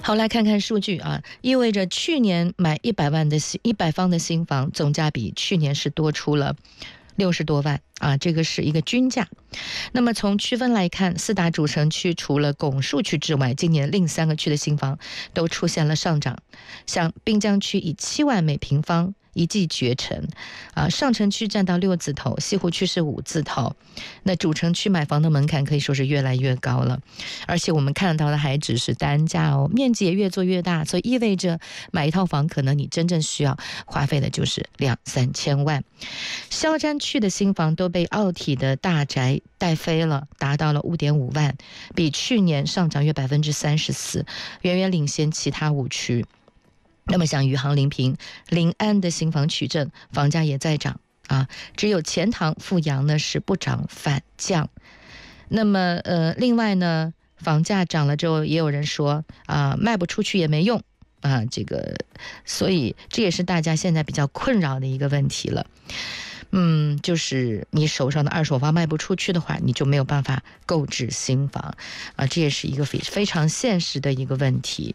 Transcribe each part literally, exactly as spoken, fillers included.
好，来看看数据啊，意味着去年买一百万的一百方的新房总价比去年是多出了六十多万啊，这个是一个均价。那么从区分来看，四大主城区除了拱墅区之外，今年另三个区的新房都出现了上涨。像滨江区以七万每平方一骑绝尘啊，上城区占到六字头，西湖区是五字头。那主城区买房的门槛可以说是越来越高了，而且我们看到的还只是单价哦，面积也越做越大，所以意味着买一套房可能你真正需要花费的就是两三千万。萧山区的新房都被奥体的大宅带飞了，达到了 五点五万，比去年上涨约 百分之三十四， 远远领先其他五区。那么像余杭、临平、临安的新房取证，房价也在涨啊，只有钱塘、富阳呢是不涨反降。那么呃，另外呢，房价涨了之后，也有人说啊，卖不出去也没用啊，这个，所以这也是大家现在比较困扰的一个问题了。嗯，就是你手上的二手房卖不出去的话，你就没有办法购置新房啊，这也是一个非非常现实的一个问题。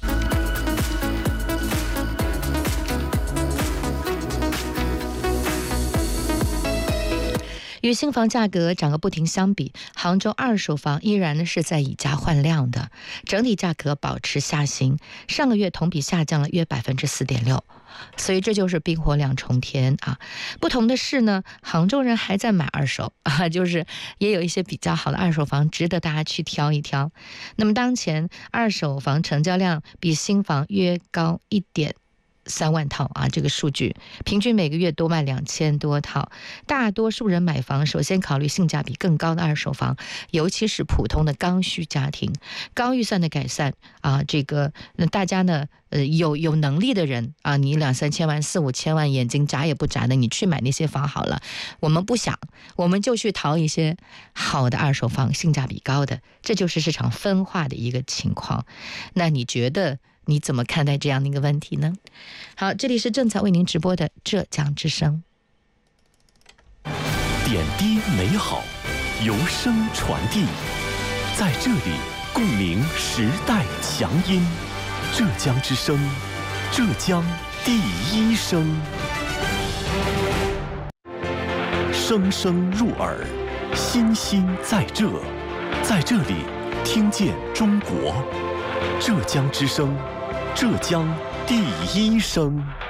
与新房价格涨个不停相比，杭州二手房依然是在以价换量的，整体价格保持下行，上个月同比下降了约 百分之四点六， 所以这就是冰火两重天啊。不同的是呢，杭州人还在买二手啊，就是也有一些比较好的二手房值得大家去挑一挑。那么当前二手房成交量比新房约高一点三万套啊，这个数据平均每个月多卖两千多套。大多数人买房首先考虑性价比更高的二手房，尤其是普通的刚需家庭、高预算的改善啊，这个大家呢呃有有能力的人啊，你两三千万、四五千万，眼睛眨也不眨的，你去买那些房好了。我们不想，我们就去淘一些好的二手房，性价比高的，这就是市场分化的一个情况。那你觉得？你怎么看待这样的一个问题呢？好，这里是正在为您直播的浙江之声。 点滴美好，由声传递，在这里共鸣时代强音。浙江之声，浙江第一声，声声入耳，心心在这，在这里听见中国。浙江之声，浙江第一声。